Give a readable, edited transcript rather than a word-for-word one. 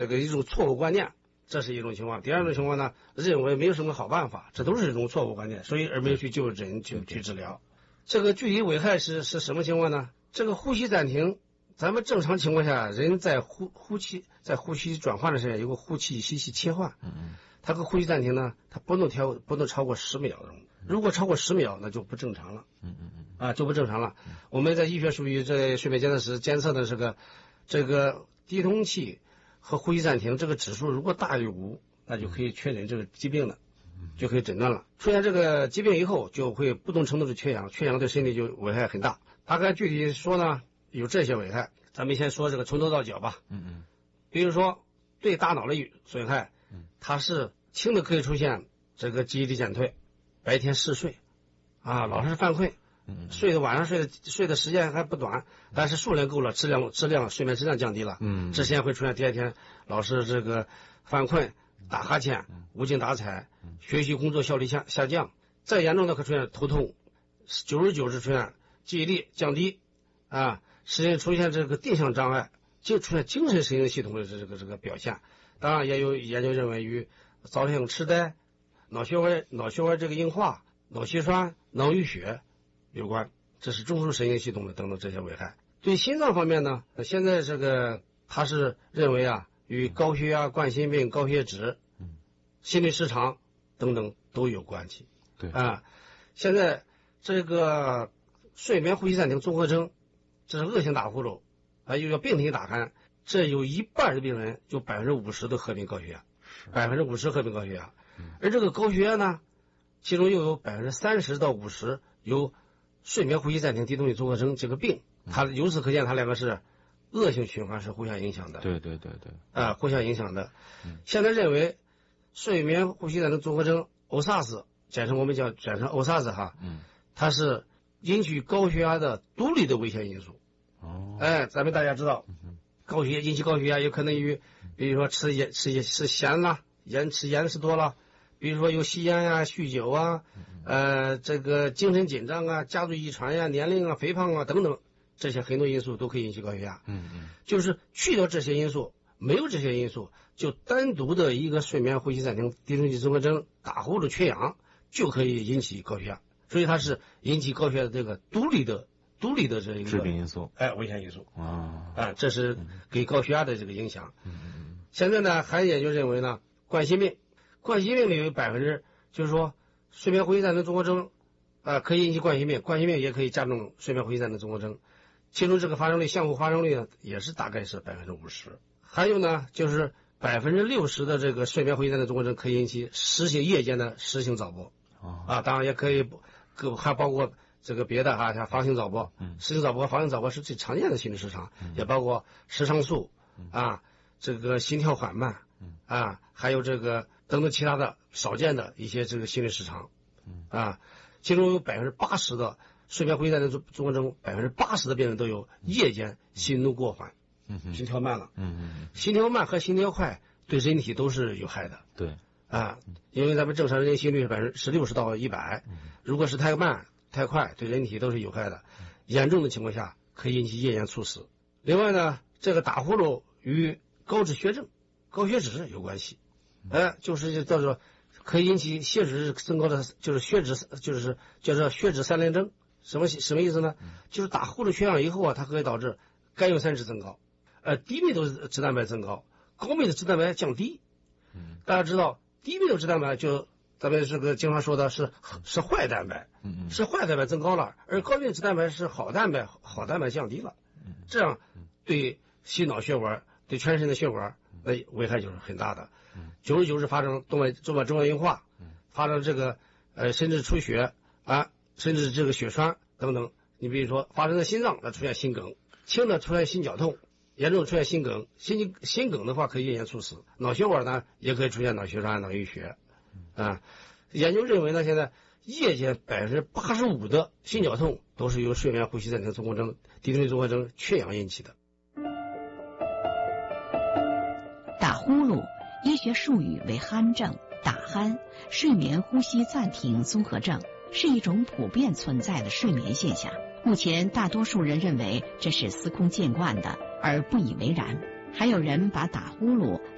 这个一种错误观念，这是一种情况。第二种情况呢，认为没有什么好办法，这都是一种错误观念，所以而没有去就诊去治疗。这个具体危害是什么情况呢？这个呼吸暂停，咱们正常情况下，人在呼气转换的时候有个呼气吸气切换，它个呼吸暂停呢，它不能超过10秒钟。如果超过10秒，那就不正常了。就不正常了。我们在医学术语在睡眠监测室监测的这个低通气和呼吸暂停这个指数如果大于5，那就可以确诊这个疾病了，就可以诊断了。出现这个疾病以后，就会不同程度的缺氧，缺氧对身体就危害很大。大概具体说呢，有这些危害。咱们先说这个从头到脚吧。比如说对大脑的损害，它是轻的可以出现这个记忆力减退，白天嗜睡老是犯困，晚上睡的时间还不短，但是数量够了，睡眠质量降低了。这些会出现第二天老是这个犯困、打哈欠、无精打采，学习工作效率下降。再严重的可出现头痛，久而久之出现记忆力降低实际出现这个定向障碍，就出现精神神经系统的这个表现。当然也有研究认为与早性痴呆、脑血管这个硬化、脑血栓、脑淤血有关，这是中枢神经系统的等等这些危害。对心脏方面呢，现在这个他是认为与高血压、冠心病、高血脂、心律失常等等都有关系。 对现在这个睡眠呼吸暂停综合征，这是恶性打呼噜又叫病理打鼾，这有一半的病人就50%都合并高血压，50%合并高血压。而这个高血压呢，其中又有30%到50%有睡眠呼吸暂停低动力综合征这个病，它由此可见，它两个是恶性循环，是互相影响的。 对互相影响的。现在认为睡眠呼吸暂停综合征 OSAS， 简称 OSAS 它是引起高血压的独立的危险因素。咱们大家知道，引起高血压有可能与比如说吃咸了，吃盐吃多了，比如说有吸烟酗酒这个精神紧张家族遗传年龄肥胖等等，这些很多因素都可以引起高血压。就是去掉这些因素，没有这些因素，就单独的一个睡眠呼吸暂停低动力综合征打呼噜缺氧就可以引起高血压，所以它是引起高血压的这个独立的这一个致病因素， 危险因素这是给高血压的这个影响。现在呢，还研究认为呢，冠心病里有就是说睡眠呼吸暂停综合征可以引起冠心病也可以加重睡眠呼吸暂停综合征，其中这个相互发生率呢也是大概是50%。还有呢，就是60%的这个睡眠呼吸暂停综合征可以引起夜间的实性早搏当然也可以还包括这个别的像房型早搏、实性早搏、房型早搏是最常见的心理失常，也包括肾上素这个心跳缓慢还有这个等等其他的少见的一些这个心理失常其中有80%的睡眠呼吸暂停综合征，80%的病人都有夜间心率过缓，心跳慢了。心跳慢和心跳快对人体都是有害的。 对因为咱们正常人心率是60到100，如果是太慢太快，对人体都是有害的，严重的情况下可以引起夜间猝死。另外呢，这个打呼噜与高脂血症、高血脂有关系，就是叫做可以引起血脂增高的，就是血脂，就是叫做血脂3联征。什么意思呢？就是打呼噜缺氧以后它可以导致甘油三酯增高，低密度脂蛋白增高，高密度脂蛋白降低。大家知道低密度脂蛋白就咱们这个经常说的是坏蛋白，是坏蛋白增高了，而高密度脂蛋白是好蛋白降低了，这样对心脑血管、对全身的血管的危害就是很大的。久而久之发生动脉粥样硬化，发生这个甚至出血甚至这个血栓等等。你比如说发生在心脏，那出现心梗，轻的出现心绞痛，严重出现心梗。心梗的话可以夜间猝死，脑血管呢也可以出现脑血栓、脑淤血研究认为呢，现在夜间85%的心绞痛都是由睡眠呼吸暂停综合征低动力综合征缺氧引起的。 打呼噜医学术语为鼾症、打鼾、睡眠呼吸暂停综合症，是一种普遍存在的睡眠现象。目前大多数人认为这是司空见惯的，而不以为然。还有人把打呼噜